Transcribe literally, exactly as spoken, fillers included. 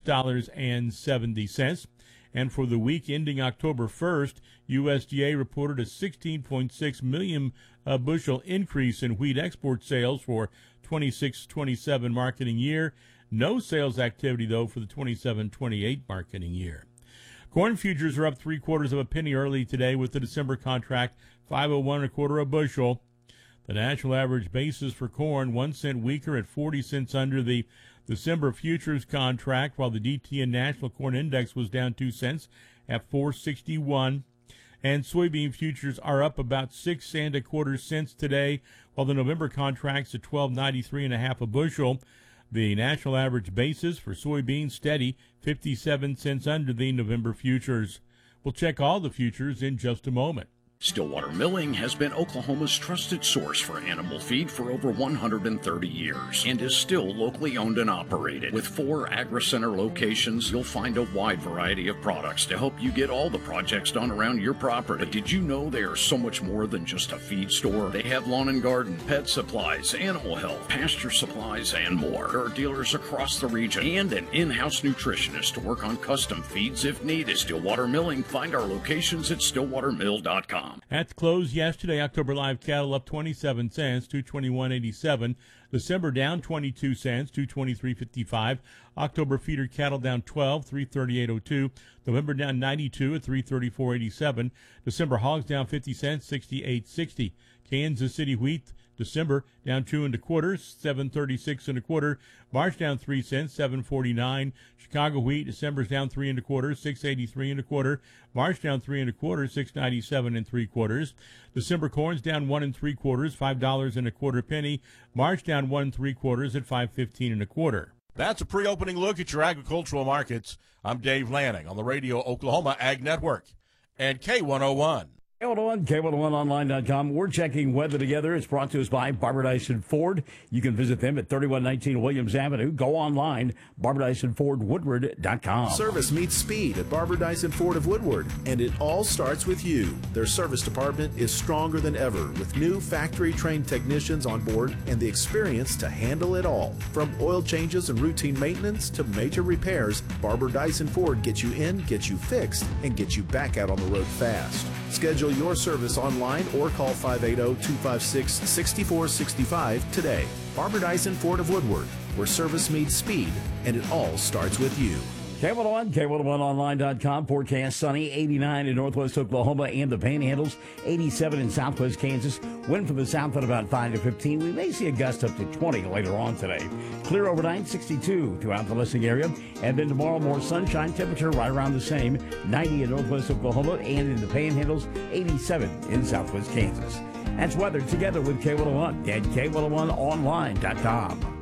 dollars and seventy cents. And for the week ending October first, U S D A reported a sixteen point six million uh, bushel increase in wheat export sales for twenty-six twenty-seven marketing year. No sales activity, though, for the twenty-seven twenty-eight marketing year. Corn futures are up three quarters of a penny early today with the December contract five oh one and a quarter a bushel. The national average basis for corn one cent weaker at forty cents under the December futures contract, while the D T N National Corn Index was down two cents at four sixty-one. And soybean futures are up about six and a quarter cents today, while the November contract's at twelve ninety-three and a half a bushel. The national average basis for soybeans steady, fifty-seven cents under the November futures. We'll check all the futures in just a moment. Stillwater Milling has been Oklahoma's trusted source for animal feed for over one hundred thirty years and is still locally owned and operated. With four AgriCenter locations, you'll find a wide variety of products to help you get all the projects done around your property. But did you know they are so much more than just a feed store? They have lawn and garden, pet supplies, animal health, pasture supplies, and more. There are dealers across the region and an in-house nutritionist to work on custom feeds if needed. Stillwater Milling. Find our locations at stillwater mill dot com. At the close yesterday, October live cattle up twenty-seven cents, two twenty-one eighty-seven. December down twenty-two cents, two twenty-three fifty-five. October feeder cattle down twelve, three thirty-eight oh two. November down ninety-two at three thirty-four eighty-seven. December hogs down fifty cents, sixty-eight sixty. Kansas City wheat December down two and a quarter, seven thirty-six and a quarter. March down three cents, seven forty-nine. Chicago wheat December's down three and a quarter, six eighty-three and a quarter. March down three and a quarter, six ninety-seven and three quarters. December corn's down one and three quarters, five dollars and a quarter penny. March down one and three quarters at five fifteen and a quarter. That's a pre-opening look at your agricultural markets. I'm Dave Lanning on the Radio Oklahoma Ag Network and K one oh one. K one oh one, K one oh one online dot com. We're checking weather together. It's brought to us by Barber Dyson Ford. You can visit them at thirty-one nineteen Williams Avenue. Go online, barber dyson ford woodward dot com. Service meets speed at Barber Dyson Ford of Woodward, and it all starts with you. Their service department is stronger than ever with new factory-trained technicians on board and the experience to handle it all. From oil changes and routine maintenance to major repairs, Barber Dyson Ford gets you in, gets you fixed, and gets you back out on the road fast. Schedule your service online or call five eight zero, two five six, six four six five today. Barber Dyson Ford of Woodward, where service meets speed, and it all starts with you. K one oh one, K one oh one online dot com. Forecast sunny, eighty-nine in northwest Oklahoma and the Panhandles, eighty-seven in southwest Kansas. Wind from the south at about five to fifteen. We may see a gust up to twenty later on today. Clear overnight, sixty-two throughout the listening area. And then tomorrow, more sunshine, temperature right around the same, ninety in northwest Oklahoma and in the Panhandles, eighty-seven in southwest Kansas. That's weather together with K one oh one at K one oh one online dot com.